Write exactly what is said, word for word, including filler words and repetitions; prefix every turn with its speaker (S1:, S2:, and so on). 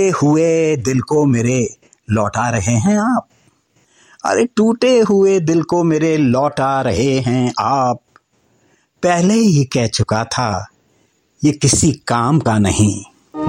S1: हुए दिल को मेरे लौटा रहे हैं आप। अरे टूटे हुए दिल को मेरे लौटा रहे हैं आप। पहले ही कह चुका था ये किसी काम का नहीं।